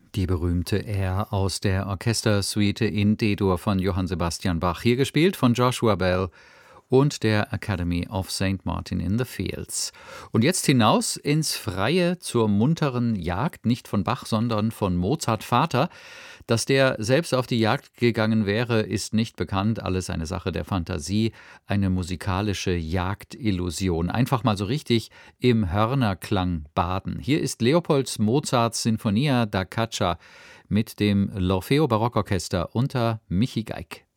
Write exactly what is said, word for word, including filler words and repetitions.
Die berühmte Air aus der Orchestersuite in D-Dur von Johann Sebastian Bach, hier gespielt von Joshua Bell und der Academy of Saint Martin in the Fields. Und jetzt hinaus ins Freie zur munteren Jagd, nicht von Bach, sondern von Mozart Vater. Dass der selbst auf die Jagd gegangen wäre, ist nicht bekannt, alles eine Sache der Fantasie, eine musikalische Jagdillusion. Einfach mal so richtig im Hörnerklang baden. Hier ist Leopolds Mozarts Sinfonia da Caccia mit dem L'Orfeo Barockorchester unter Michi Geig.